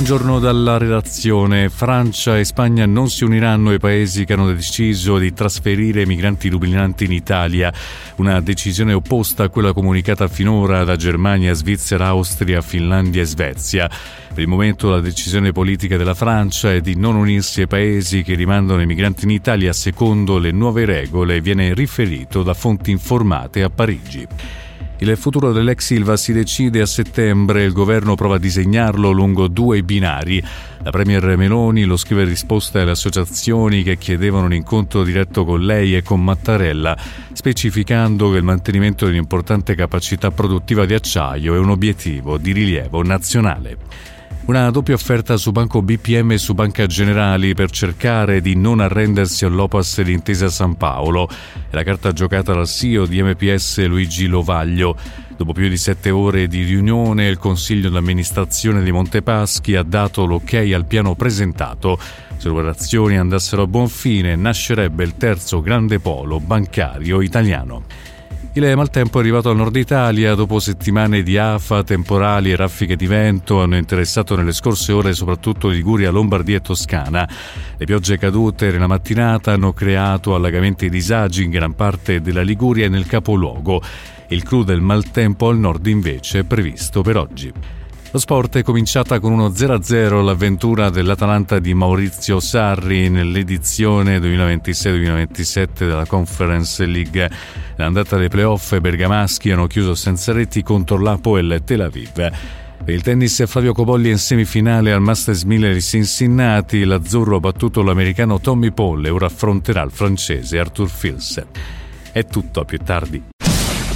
Buongiorno dalla redazione. Francia e Spagna non si uniranno ai paesi che hanno deciso di trasferire migranti rubilanti in Italia, una decisione opposta a quella comunicata finora da Germania, Svizzera, Austria, Finlandia e Svezia. Per il momento la decisione politica della Francia è di non unirsi ai paesi che rimandano i migranti in Italia secondo le nuove regole, viene riferito da fonti informate a Parigi. Il futuro dell'ex Ilva si decide a settembre, il governo prova a disegnarlo lungo due binari. La premier Meloni lo scrive in risposta alle associazioni che chiedevano un incontro diretto con lei e con Mattarella, specificando che il mantenimento di un'importante capacità produttiva di acciaio è un obiettivo di rilievo nazionale. Una doppia offerta su Banco BPM e su Banca Generali per cercare di non arrendersi all'Opas di Intesa San Paolo. È la carta giocata dal CEO di MPS Luigi Lovaglio. Dopo più di 7 ore di riunione, il Consiglio d'amministrazione di Montepaschi ha dato l'ok al piano presentato. Se le operazioni andassero a buon fine, nascerebbe il terzo grande polo bancario italiano. Il maltempo è arrivato al nord Italia dopo settimane di afa, temporali e raffiche di vento hanno interessato nelle scorse ore soprattutto Liguria, Lombardia e Toscana. Le piogge cadute nella mattinata hanno creato allagamenti e disagi in gran parte della Liguria e nel capoluogo. Il clou del maltempo al nord invece è previsto per oggi. Lo sport è cominciata con uno 0-0 l'avventura dell'Atalanta di Maurizio Sarri nell'edizione 2026-2027 della Conference League. L'andata dei playoff bergamaschi hanno chiuso senza reti contro l'Hapoel Tel Aviv. Per il tennis Flavio Cobolli è in semifinale al Masters 1000 di Cincinnati. L'azzurro ha battuto l'americano Tommy Paul e ora affronterà il francese Arthur Fils. È tutto, a più tardi.